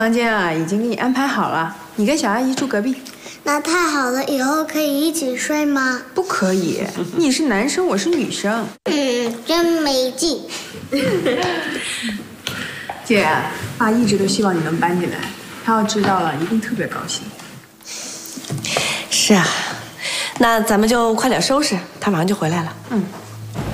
房间啊，已经给你安排好了，你跟小阿姨住隔壁。 那太好了，以后可以一起睡吗？ 不可以，你是男生，我是女生。 真没劲。 姐，爸一直都希望你能搬进来，他要知道了一定特别高兴。 是啊，那咱们就快点收拾，他马上就回来了。